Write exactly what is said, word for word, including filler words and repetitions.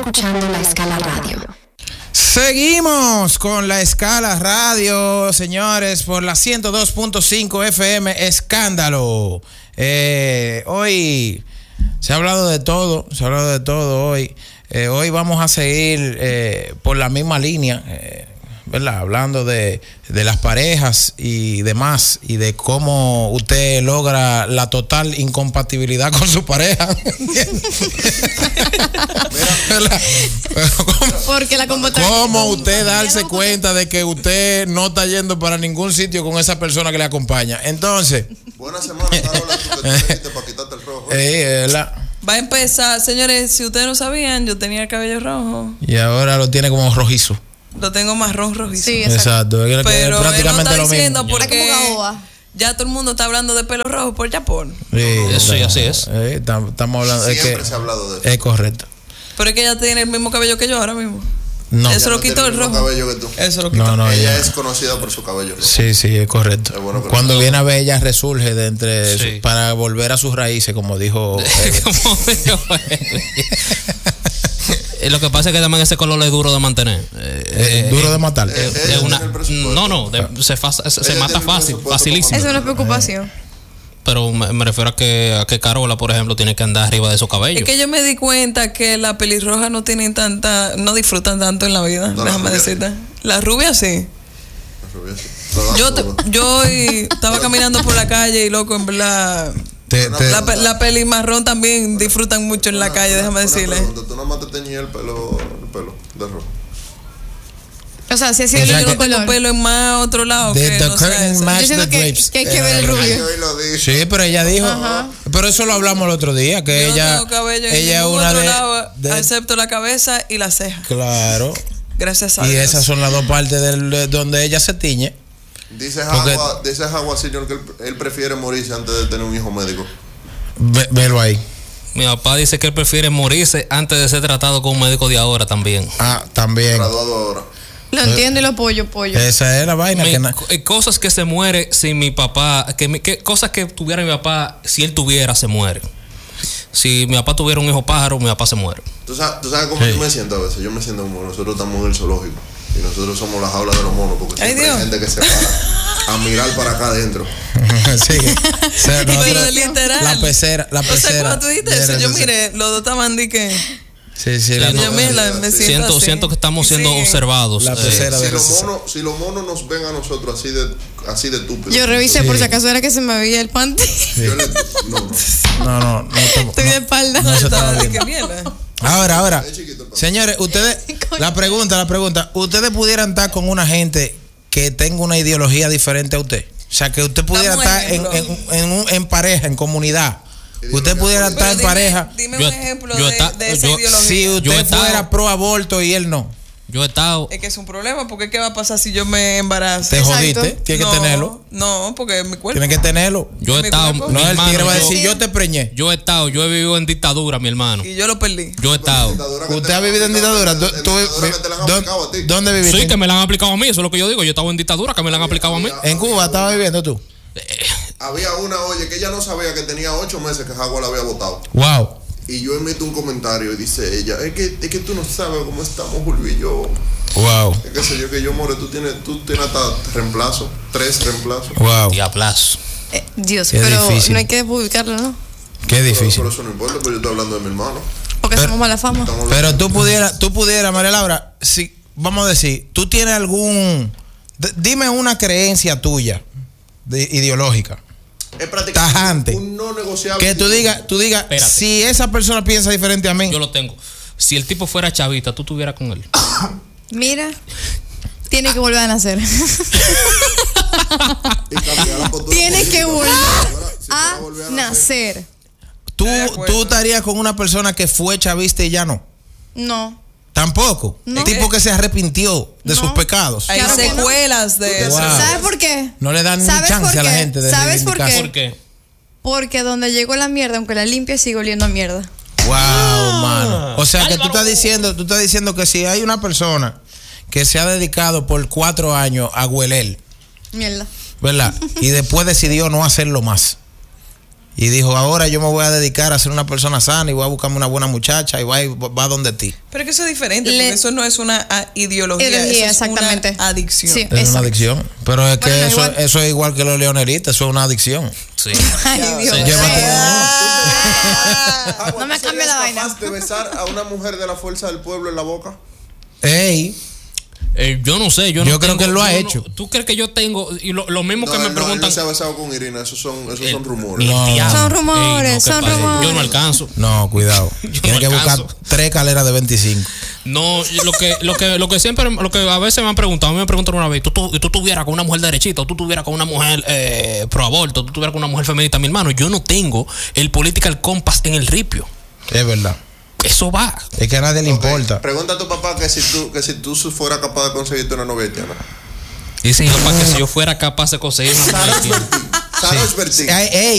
escuchando La Escala Radio. Seguimos con La Escala Radio, señores, por la ciento dos punto cinco F M Escándalo. Eh, hoy se ha hablado de todo, se ha hablado de todo hoy. Eh, hoy vamos a seguir eh, por la misma línea, eh, ¿verdad? Hablando de, de las parejas y demás, y de cómo usted logra la total incompatibilidad con su pareja. Porque la ¿Cómo usted darse cuenta de que usted no está yendo para ningún sitio con esa persona que le acompaña? Entonces, buena semana, Carola, tú que te metiste para quitarte el rojo. Eh, la, Va a empezar, señores, si ustedes no sabían, yo tenía el cabello rojo. Y ahora lo tiene como rojizo. Lo tengo marrón rojizo. Sí, exacto. Exacto. Pero es prácticamente él no está lo diciendo mismo. porque ya todo el mundo está hablando de pelo rojo por Japón. Sí, eso sí, así es. Eh, estamos hablando. Siempre es que, se ha hablado de eso. Es correcto. Pero es que ella tiene el mismo cabello que yo ahora mismo. No. Eso Ya lo no quitó tiene el mismo rojo. cabello que tú. Eso lo quitó. No, no, Ella ella- es conocida por su cabello rojo. Sí, sí, es correcto. Es bueno que Cuando no. viene a ver, ella resurge de entre Sí. su- para volver a sus raíces, como dijo. eh, Como dijo él. Eh, Lo que pasa es que también ese color es duro de mantener. Eh, eh, eh, duro de matar. eh, es ella una- tiene el presupuesto. no, no, de- se, fa- se, se Ella mata tiene el fácil, presupuesto facilísimo. Eso no es preocupación. Pero me, me refiero a que, a que Carola, por ejemplo, tiene que andar arriba de su cabello. Es que yo me di cuenta que las pelirrojas no tienen tanta, no disfrutan tanto en la vida, No, déjame la rubia decirte. Las rubias sí. Lo da Yo, te- todo. yo hoy estaba caminando por la calle y loco, en verdad, Te- te- la, pe- la peli marrón también disfrutan mucho en la Una- calle, déjame una decirle. pregunta, tú nomás te teñías el pelo, el pelo de rojo. O sea, si ha sido O el sea único Yo no tengo color. pelo en más otro lado The- que the no sea curtain ese. match Yo siento the que, drapes. que hay que ver el Ay, rubio. hoy lo dije. Sí, pero ella dijo. Pero eso lo hablamos el otro día, que Yo no ella. tengo cabello en ella es ningún una otro de, lado, de- excepto la cabeza y la ceja. Claro. Gracias a Y Dios. esas son las dos partes del, de donde ella se tiñe. Dice Porque- Jagua, dice Jagua señor que él, él prefiere morirse antes de tener un hijo médico. Ve- velo ahí. Mi papá dice que él prefiere morirse antes de ser tratado con un médico de ahora también. Ah, también. Graduado ahora. Lo entiendo y lo apoyo, pollo. Esa es la vaina. Mi- que na- co- eh, cosas que se muere sin mi papá, que, mi- que cosas que tuviera mi papá, si él tuviera, se muere. Si mi papá tuviera un hijo pájaro, mi papá se muere. ¿Tú sabes, tú sabes cómo Sí. yo me siento a veces? Yo me siento como nosotros estamos en el zoológico. Y nosotros somos las jaulas de los monos. Porque Ay, siempre hay Dios. gente que se para a mirar para acá adentro. sí. O sea, Pero nosotros- literal. La pecera. La O sea, pecera. cuando tú dijiste eso, yo miré, los dos estaban de que. Sí, sí. Sí, la, no, yo me, la, me siento, Siento, así. siento que estamos siendo Sí. observados. La Eh, pecera Si de los, receso. monos, si los monos nos ven a nosotros así de, así de estúpidos. Yo revisé Sí. por si acaso era que se me veía el panty. Yo le- no, no. No, no, no. te- Estoy no. de espalda. No se Estaba estaba de viendo. que mierda. Ahora, ahora. Es chiquito el pan. Señores, ustedes. La pregunta, la pregunta. ¿Ustedes pudieran estar con una gente que tenga una ideología diferente a usted? O sea, que usted pudiera Dame un estar en, ejemplo. en, en, un- en pareja, en comunidad. Usted pudiera estar Pero en dime, pareja. Dime Yo- un ejemplo yo de, está- de esa yo- ideología. Si Yo he usted estado- fuera pro aborto y él no, Yo he estado. Es que es un problema, porque ¿qué va a pasar si yo me embarazo? te Exacto. jodiste. Tienes no, que tenerlo. No, porque es mi cuerpo. Tienes que tenerlo. Yo he Mi estado. cuerpo. mi No, el hermano, tigre va a yo- decir, yo te preñé. Yo he estado, yo he vivido en dictadura, mi hermano. Y yo lo perdí. Yo he estado. Dictadura que ¿Usted te ha la han vivido en aplicado, dictadura? en ¿Tú- tú- dictadura que te la han ¿dó- aplicado a ti. ¿Dónde viviste? Sí, que me la han aplicado a mí, eso es lo que yo digo. Yo estaba en dictadura, que me la han aplicado a mí. En Cuba estaba viviendo tú. Había una, oye, que ella no sabía que tenía ocho meses que Jagua la había votado. Wow. Y yo emito un comentario y dice ella, es que, es que tú no sabes cómo estamos, Julio y yo. Wow. Es que sé yo que yo, more, tú tienes, tú tienes hasta reemplazo, tres reemplazos. Wow. Diablazo. Eh, Dios, Qué pero difícil. no hay que publicarlo, ¿no? Qué Pero, difícil. pero eso no importa, pero yo estoy hablando de mi hermano. Porque Pero- somos mala fama. Estamos Pero hablando- tú pudieras, tú pudieras, María Laura, si, vamos a decir, tú tienes algún, d- dime una creencia tuya de- ideológica, es prácticamente tajante, un no negociable. que tú digas, tú digas, Espérate. si esa persona piensa diferente a mí, Yo lo tengo. Si el tipo fuera chavista, tú estuvieras con él. Mira, tiene que volver a nacer. Y cambiar la postura Tiene política. que volver Si fuera- si a fuera volver a nacer. nacer. tú, Estoy de acuerdo. tú estarías con una persona que fue chavista y ya no. No. Tampoco. No. Tipo que se arrepintió de No. sus pecados. Hay Claro que no. secuelas de eso. Wow. ¿Sabes por qué? No le dan ni ¿Sabes chance por a la qué? gente de ¿Sabes por reivindicarse. qué? ¿Por qué? Porque donde llegó la mierda, aunque la limpia, sigue oliendo a mierda. Wow, mano. O sea que tú estás diciendo, tú estás diciendo que si hay una persona que se ha dedicado por cuatro años a hueler, Mierda. ¿verdad? Y después decidió no hacerlo más. y dijo, ahora yo me voy a dedicar a ser una persona sana y voy a buscarme una buena muchacha y va, va donde ti. Pero que eso es diferente, Le- porque eso no es una ah, ideología, Ideología, eso es exactamente. una adicción. Sí. Es una Exacto. adicción. Pero es que Bueno, eso, igual- eso es igual que los leonelitas, eso es una adicción. Sí. Ay, Dios. sí. Llévate No me cambie la vaina. ¿Capaz de besar a una mujer de la fuerza del pueblo en la boca? Ey, Eh, yo no sé, yo, Yo no creo tengo- que él lo ha yo hecho. no- ¿Tú crees que yo tengo? Y lo, lo mismo No, que me él no, él preguntan. no se ha besado con Irina, esos son, esos El- son rumores. No. el diablo. Son rumores, ¿qué son pasa? rumores. Yo no alcanzo. no, cuidado. Yo Tienes no que buscar alcanzo. tres escaleras de veinticinco. No, lo que, lo que, lo que siempre, lo que a veces me han preguntado, a mí me preguntaron una vez, ¿tú, tú, tú tuvieras con una mujer derechita, o tú tuvieras con una mujer eh, pro aborto, tú tuvieras con una mujer feminista, mi hermano, yo no tengo el political compass en el ripio. Es verdad. Eso va. Es que a nadie le Ok, importa. Pregunta a tu papá que si tú, que si tú fueras capaz de conseguirte una novia haitiana. Dice mi papá que si yo fuera capaz de conseguir una mujer Sara haitiana. Esbertín. Sara Esbertín. Ey, ey,